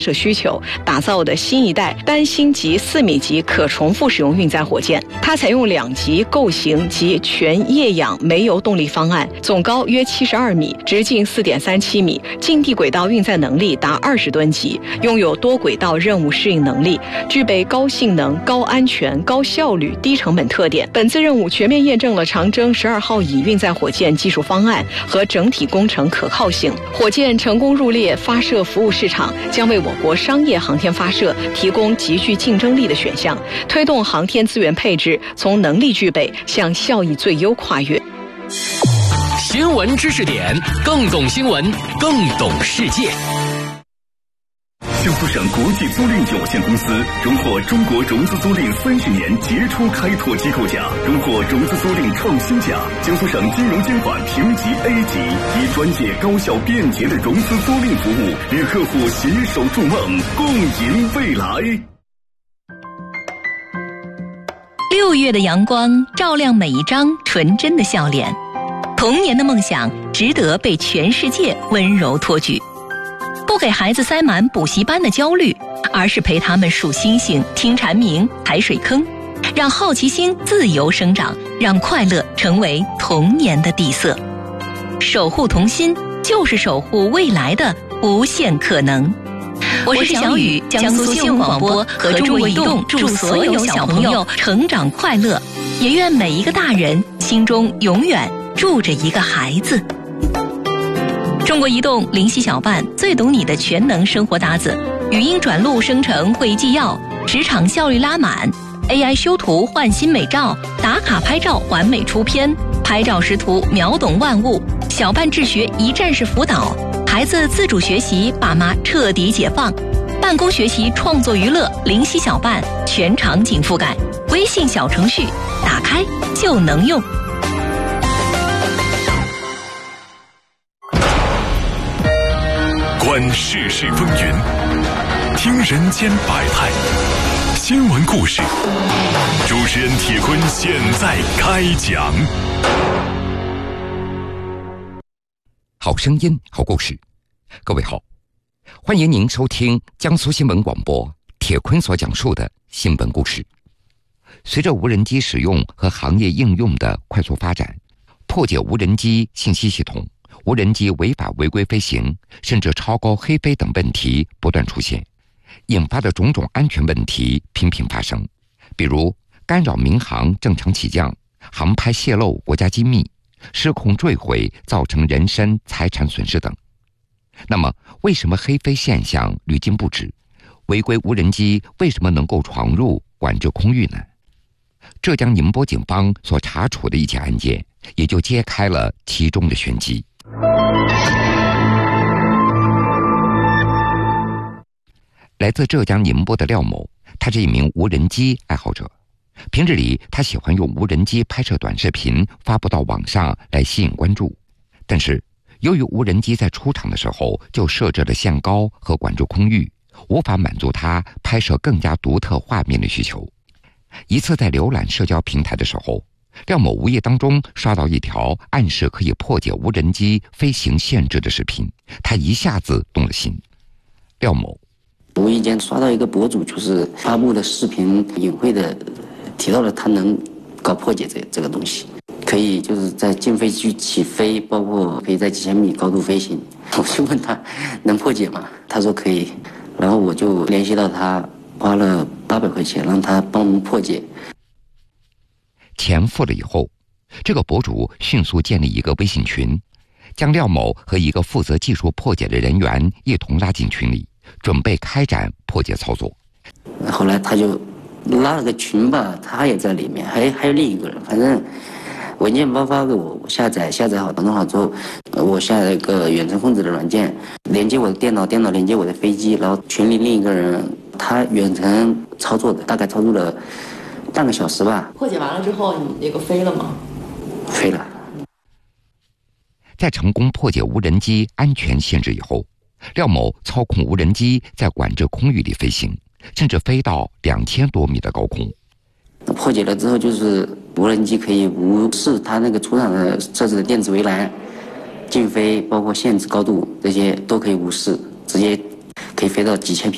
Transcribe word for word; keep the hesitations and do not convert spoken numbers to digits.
设需求打造的新一代单星级四米级可重复使用运载火箭。它采用两级构型及全液氧煤油动力方案，总高约七十二米，直径四点三七米，近地轨道运载能力达二十吨级，拥有多轨道任务适应能力，具备高性能、高安全、高效率、低成本特点。本次任务全面验证了长征十二号乙运载火箭技术方案和整体工程可靠性。火箭成功入列发射服务市场，将为我国商业航天发射提供极具竞争力的选项，推动航天资源配置从能力具备向效益最优跨越。 新闻知识点，更懂新闻，更懂世界。 江苏省国际租赁有限公司荣获中国融资租赁三十年杰出开拓机构奖，荣获融资租赁创新奖。江苏省金融监管评级 A 级，以专业、高效、便捷的融资租赁服务，与客户携手筑梦，共赢未来。 六月的阳光照亮每一张纯真的笑脸，童年的梦想值得被全世界温柔托举。不给孩子塞满补习班的焦虑，而是陪他们数星星、听蝉鸣、踩水坑，让好奇心自由生长，让快乐成为童年的底色。守护童心，就是守护未来的无限可能。我是小雨，江苏新闻广播和中国移动祝所有小朋友成长快乐，也愿每一个大人心中永远住着一个孩子。中国移动灵犀小办最懂你的全能生活搭子，语音转录生成会议纪要，职场效率拉满 ，A I 修图焕新美照，打卡拍照完美出片，拍照识图秒懂万物，小办治学一站式辅导，孩子自主学习，爸妈彻底解放，办公学习创作娱乐，灵犀小办全场景覆盖，微信小程序打开就能用。 观世事风云，听人间百态，新闻故事，主持人铁坤现在开讲。 好声音，好故事。各位好，欢迎您收听江苏新闻广播铁坤所讲述的新闻故事。随着无人机使用和行业应用的快速发展，破解无人机信息系统、无人机违法违规飞行，甚至超高黑飞等问题不断出现，引发的种种安全问题频频发生，比如干扰民航正常起降、航拍泄露国家机密、失控坠毁造成人身财产损失等。那么为什么黑飞现象屡禁不止？违规无人机为什么能够闯入管制空域呢？浙江宁波警方所查处的一起案件也就揭开了其中的玄机。来自浙江宁波的廖某，他是一名无人机爱好者。平日里他喜欢用无人机拍摄短视频发布到网上来吸引关注，但是由于无人机在出厂的时候就设置了限高和管制空域，无法满足他拍摄更加独特画面的需求。一次在浏览社交平台的时候，廖某无意当中刷到一条暗示可以破解无人机飞行限制的视频，他一下子动了心。廖某无意间刷到一个博主，就是发布的视频隐晦的提到了他能搞破解这这个东西，可以就是在禁飞区起飞，包括可以在几千米高度飞行。我就问他能破解吗？他说可以，然后我就联系到他，花了八百块钱让他帮我们破解。 钱付了以后，这个博主迅速建立一个微信群，将廖某和一个负责技术破解的人员一同拉进群里，准备开展破解操作。 后来他就拉了个群吧，他也在里面，还还有另一个人，反正文件包发给我，我下载下载好弄好之后，我下载一个远程控制的软件，连接我的电脑，电脑连接我的飞机，然后群里另一个人他远程操作的，大概操作了半个小时吧。 破解完了之后，你那个飞了吗？ 飞了。 在成功破解无人机安全限制以后，廖某操控无人机在管制空域里飞行，甚至飞到两千多米的高空。 破解了之后，就是无人机可以无视它那个出厂的设置的电子围栏，禁飞，包括限制高度这些都可以无视，直接可以飞到几千米。